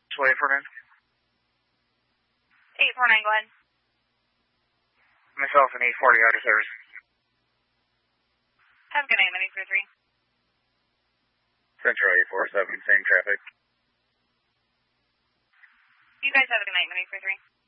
Wait for me. 849, go ahead. Myself and 840 out of service. Have a good night, Money 33. Central 847, same traffic. You guys have a good night, Money 33.